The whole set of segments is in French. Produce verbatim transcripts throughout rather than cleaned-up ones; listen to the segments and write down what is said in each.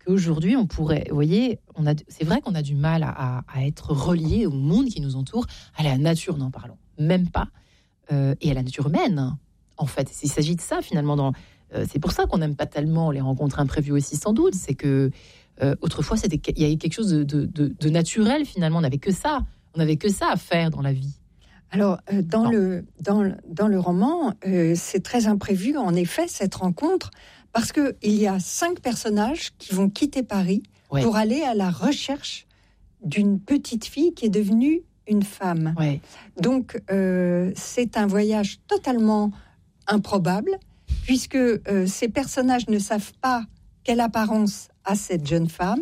qu'aujourd'hui, on pourrait, vous voyez, on a, c'est vrai qu'on a du mal à, à, à être relié au monde qui nous entoure, à la nature, n'en parlons même pas, euh, et à la nature humaine, en fait. Il s'agit de ça, finalement. Dans, euh, c'est pour ça qu'on n'aime pas tellement les rencontres imprévues aussi, sans doute. C'est que euh, autrefois, c'était, il y avait quelque chose de, de, de, de naturel, finalement. On n'avait que ça. On n'avait que ça à faire dans la vie. Alors, euh, dans, le, dans, dans le roman, euh, c'est très imprévu, en effet, cette rencontre, parce qu'il y a cinq personnages qui vont quitter Paris ouais. pour aller à la recherche d'une petite fille qui est devenue une femme. Ouais. Donc, euh, c'est un voyage totalement improbable, puisque euh, ces personnages ne savent pas quelle apparence a cette jeune femme,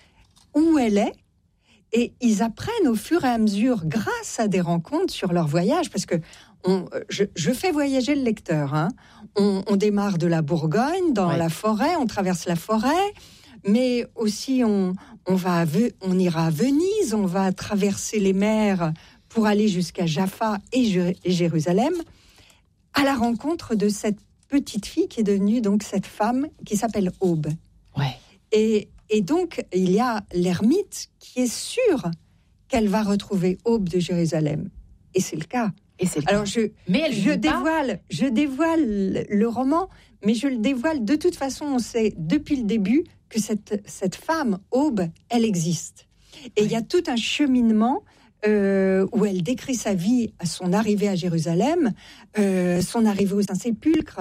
où elle est, et ils apprennent au fur et à mesure, grâce à des rencontres sur leur voyage, parce que on, je, je fais voyager le lecteur. Hein. On, on démarre de la Bourgogne, dans ouais. la forêt, on traverse la forêt, mais aussi on, on, va à, on ira à Venise, on va traverser les mers pour aller jusqu'à Jaffa et, et Jérusalem, à la rencontre de cette petite fille qui est devenue donc cette femme qui s'appelle Aube. Ouais. Et Et donc, il y a l'ermite qui est sûr qu'elle va retrouver Aube de Jérusalem. Et c'est le cas. Et c'est le Alors, cas. je, mais elle je, dévoile, je dévoile le roman, mais je le dévoile de toute façon. On sait depuis le début que cette, cette femme, Aube, elle existe. Et il oui. y a tout un cheminement euh, où elle décrit sa vie à son arrivée à Jérusalem, euh, son arrivée au Saint-Sépulcre.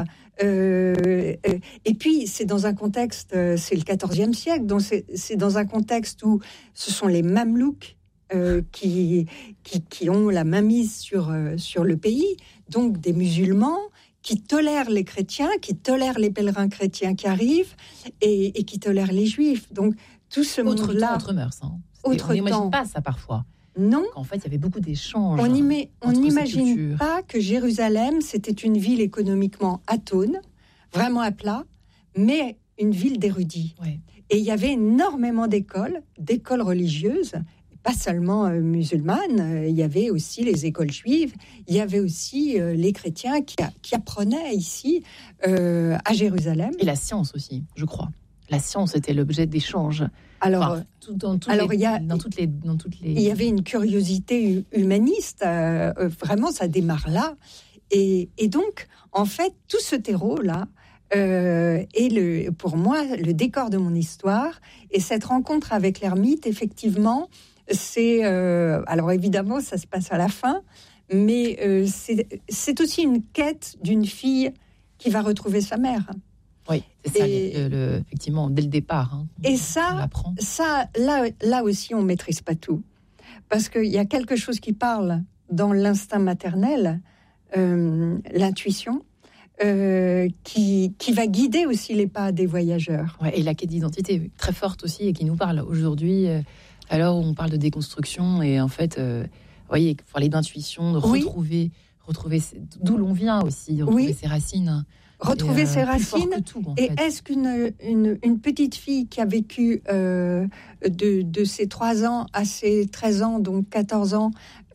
Euh, euh, et puis c'est dans un contexte, euh, c'est le quatorzième siècle, donc c'est, c'est dans un contexte où ce sont les Mamelouks euh, qui, qui, qui ont la mainmise sur, euh, sur le pays, donc des musulmans qui tolèrent les chrétiens, qui tolèrent les pèlerins chrétiens qui arrivent et, et qui tolèrent les juifs. Donc tout ce autre monde-là... Temps, autre mœurs. Hein. Autre on n'imagine temps. pas ça parfois. Non. En fait, il y avait beaucoup d'échanges. On n'imagine pas que Jérusalem, c'était une ville économiquement atone, vraiment à plat, mais une ville d'érudits. Ouais. Et il y avait énormément d'écoles, d'écoles religieuses, pas seulement euh, musulmanes, euh, il y avait aussi les écoles juives, il y avait aussi euh, les chrétiens qui, a, qui apprenaient ici, euh, à Jérusalem. Et la science aussi, je crois. La science était l'objet d'échanges. Alors, enfin, tout, dans, tout alors les, il y a, dans toutes les, dans toutes les. Il y avait une curiosité humaniste. Euh, vraiment, ça démarre là. Et, et donc, en fait, tout ce terreau-là euh, est le, pour moi le décor de mon histoire. Et cette rencontre avec l'ermite, effectivement, c'est euh, alors évidemment, ça se passe à la fin, mais euh, c'est, c'est aussi une quête d'une fille qui va retrouver sa mère. Oui, c'est ça, et, le, le, effectivement, dès le départ. Hein, et ça, ça là, là aussi, on ne maîtrise pas tout. Parce qu'il y a quelque chose qui parle dans l'instinct maternel, euh, l'intuition, euh, qui, qui va guider aussi les pas des voyageurs. Ouais, et la quête d'identité, très forte aussi, et qui nous parle aujourd'hui, euh, alors où on parle de déconstruction, et en fait, euh, vous voyez, parler d'intuition, de retrouver, oui. retrouver d'où l'on vient aussi, retrouver oui. ses racines. Retrouver euh, ses racines. Tout, et fait. Est-ce qu'une une, une petite fille qui a vécu euh, de, de ses trois ans à ses treize ans, donc quatorze ans,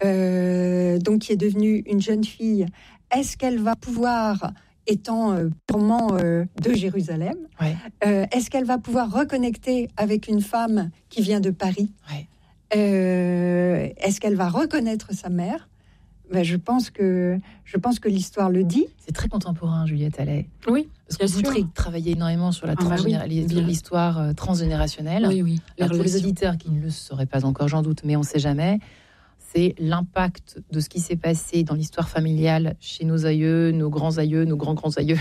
euh, donc qui est devenue une jeune fille, est-ce qu'elle va pouvoir, étant euh, purement euh, de Jérusalem, ouais. euh, est-ce qu'elle va pouvoir reconnecter avec une femme qui vient de Paris ouais. euh, Est-ce qu'elle va reconnaître sa mère? Ben, je pense que je pense que l'histoire le dit. C'est très contemporain, Juliette Allais. Oui, parce que vous tra- travaillez énormément sur la ah, transgénéra- oui, l'histoire euh, transgénérationnelle. Oui, oui. Alors, pour les auditeurs qui ne le sauraient pas encore, j'en doute, mais on ne sait jamais. C'est l'impact de ce qui s'est passé dans l'histoire familiale chez nos aïeux, nos grands-aïeux, nos grands-grands-aïeux.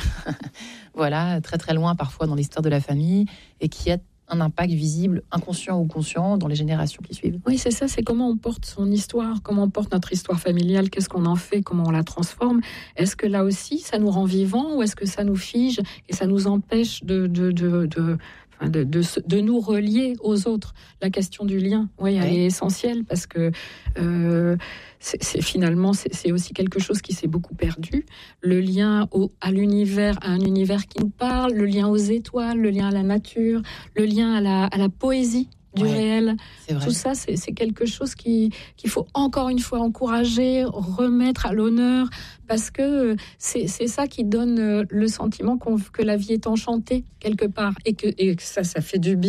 Voilà, très très loin parfois dans l'histoire de la famille, et qui a un impact visible, inconscient ou conscient, dans les générations qui suivent. Oui, c'est ça, c'est comment on porte son histoire, comment on porte notre histoire familiale, qu'est-ce qu'on en fait, comment on la transforme. Est-ce que là aussi, ça nous rend vivants, ou est-ce que ça nous fige et ça nous empêche de... de, de, de De, de, de nous relier aux autres. La question du lien, oui, elle ouais. est essentielle, parce que euh, c'est, c'est finalement c'est, c'est aussi quelque chose qui s'est beaucoup perdu. Le lien au, à l'univers, à un univers qui nous parle, le lien aux étoiles, le lien à la nature, le lien à la, à la poésie du ouais, réel. Tout ça, c'est, c'est quelque chose qui, qu'il faut encore une fois encourager, remettre à l'honneur, parce que c'est, c'est ça qui donne le sentiment qu'on, que la vie est enchantée quelque part, et que, et que ça, ça fait du bien.